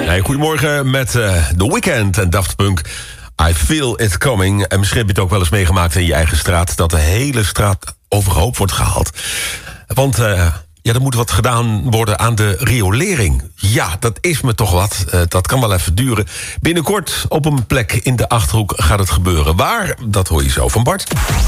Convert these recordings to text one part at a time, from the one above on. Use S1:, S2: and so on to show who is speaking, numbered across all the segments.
S1: Hey, goedemorgen met The Weeknd en Daft Punk. I feel it coming. En misschien heb je het ook wel eens meegemaakt in je eigen straat, dat de hele straat overhoop wordt gehaald. Want er moet wat gedaan worden aan de riolering. Ja, dat is me toch wat. Dat kan wel even duren. Binnenkort op een plek in de Achterhoek gaat het gebeuren. Waar? Dat hoor je zo van Bart.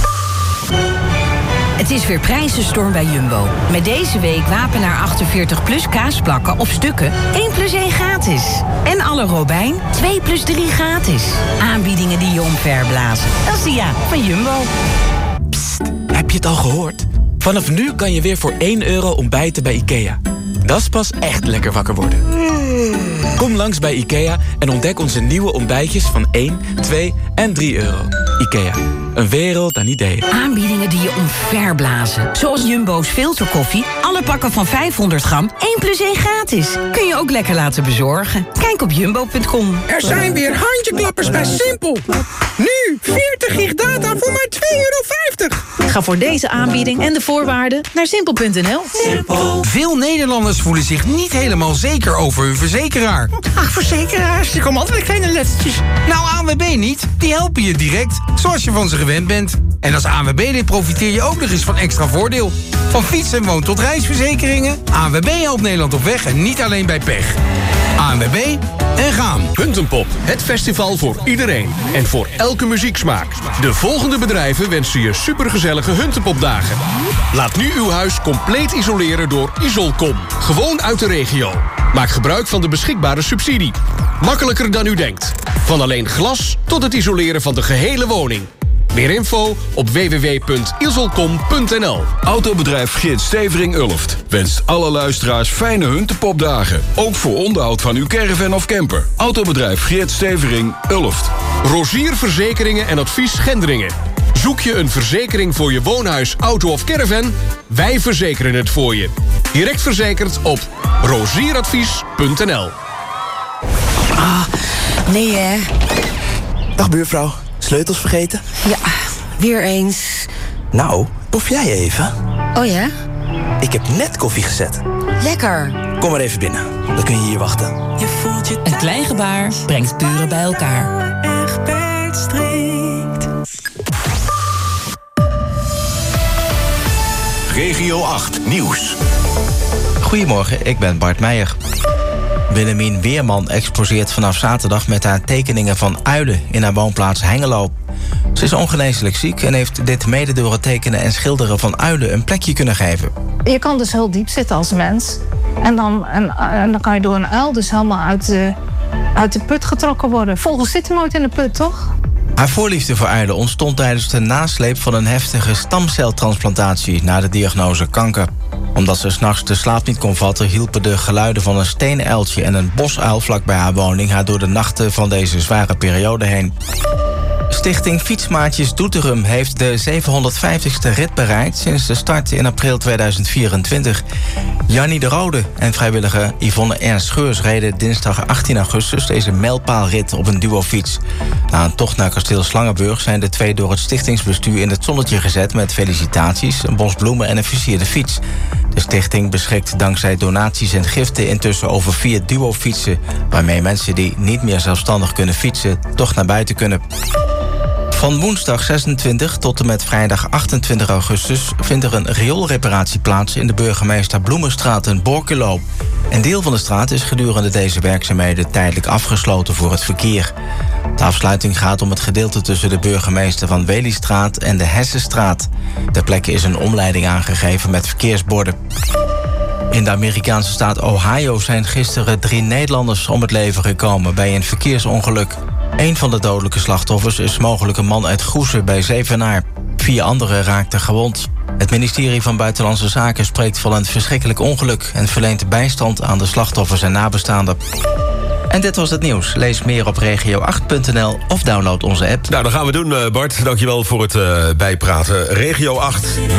S2: Het is weer prijzenstorm bij Jumbo. Met deze week Wapenaar 48 plus kaasplakken of stukken 1 plus 1 gratis. En alle Robijn 2 plus 3 gratis. Aanbiedingen die je omverblazen. Dat is de ja van Jumbo.
S3: Psst, heb je het al gehoord? Vanaf nu kan je weer voor €1 ontbijten bij IKEA. Dat is pas echt lekker wakker worden. Kom langs bij IKEA en ontdek onze nieuwe ontbijtjes van 1, 2 en €3. IKEA, een wereld aan ideeën.
S2: Aanbiedingen die je omverblazen. Zoals Jumbo's filterkoffie. Alle pakken van 500 gram 1 plus 1 gratis. Kun je ook lekker laten bezorgen. Kijk op jumbo.com.
S4: Er zijn weer handjeklappers bij Simpel. Nu 40 gig data voor maar €2,50.
S5: Ga voor deze aanbieding en de voorwaarden naar simpel.nl.
S4: Veel Nederlanders voelen zich niet helemaal zeker over hun verzekeraar. Ach, verzekeraars, er komen altijd kleine lettertjes. Nou, ANWB niet. Die helpen je direct, zoals je van ze gewend bent. En als ANWB-lid profiteer je ook nog eens van extra voordeel. Van fiets- en woon- tot reisverzekeringen. ANWB helpt Nederland op weg en niet alleen bij pech. ANWB en gaan.
S6: Huntenpop, het festival voor iedereen en voor elke muzieksmaak. De volgende bedrijven wensen je supergezellige Huntenpopdagen. Laat nu uw huis compleet isoleren door Isolcom. Gewoon uit de regio. Maak gebruik van de beschikbare subsidie. Makkelijker dan u denkt. Van alleen glas tot het isoleren van de gehele woning. Meer info op www.isolcom.nl.
S7: Autobedrijf Geert Stevering Ulft wenst alle luisteraars fijne Huntenpopdagen. Ook voor onderhoud van uw caravan of camper. Autobedrijf Geert Stevering Ulft.
S6: Rozier Verzekeringen en Advies Gendringen. Zoek je een verzekering voor je woonhuis, auto of caravan? Wij verzekeren het voor je. Direct verzekerd op rozieradvies.nl.
S8: Nee, hè?
S9: Dag buurvrouw, sleutels vergeten?
S8: Ja, weer eens.
S9: Nou, proef jij even?
S8: Oh ja?
S9: Ik heb net koffie gezet.
S8: Lekker.
S9: Kom maar even binnen, dan kun je hier wachten.
S5: Een klein gebaar brengt buren bij elkaar.
S10: Egbert strikt.
S11: Regio 8 Nieuws.
S12: Goedemorgen, ik ben Bart Meijer. Willemien Weerman exposeert vanaf zaterdag met haar tekeningen van uilen in haar woonplaats Hengelo. Ze is ongeneeslijk ziek en heeft dit mede door het tekenen en schilderen van uilen een plekje kunnen geven.
S13: Je kan dus heel diep zitten als mens. En dan kan je door een uil dus helemaal uit de put getrokken worden. Vogels zitten nooit in de put, toch?
S12: Haar voorliefde voor uilen ontstond tijdens de nasleep van een heftige stamceltransplantatie na de diagnose kanker. Omdat ze 's nachts de slaap niet kon vatten, hielpen de geluiden van een steenuiltje en een bosuil vlak bij haar woning haar door de nachten van deze zware periode heen. Stichting Fietsmaatjes Doetinchem heeft de 750ste rit bereikt sinds de start in april 2024. Jannie de Rode en vrijwilliger Yvonne Ernst Scheurs reden dinsdag 18 augustus deze mijlpaalrit op een duofiets. Na een tocht naar kasteel Slangenburg zijn de twee door het stichtingsbestuur in het zonnetje gezet met felicitaties, een bos bloemen en een versierde fiets. De stichting beschikt dankzij donaties en giften intussen over 4 duofietsen, waarmee mensen die niet meer zelfstandig kunnen fietsen toch naar buiten kunnen. Van woensdag 26 tot en met vrijdag 28 augustus vindt er een rioolreparatie plaats in de Burgemeester Bloemenstraat in Borculo. Een deel van de straat is gedurende deze werkzaamheden tijdelijk afgesloten voor het verkeer. De afsluiting gaat om het gedeelte tussen de Burgemeester van Weliestraat en de Hessenstraat. Ter plekke is een omleiding aangegeven met verkeersborden. In de Amerikaanse staat Ohio zijn gisteren 3 Nederlanders om het leven gekomen bij een verkeersongeluk. Een van de dodelijke slachtoffers is mogelijk een man uit Goesen bij Zevenaar. 4 anderen raakten gewond. Het ministerie van Buitenlandse Zaken spreekt van een verschrikkelijk ongeluk en verleent bijstand aan de slachtoffers en nabestaanden. En dit was het nieuws. Lees meer op regio8.nl of download onze app.
S1: Nou, dat gaan we doen, Bart. Dankjewel voor het bijpraten. Regio 8.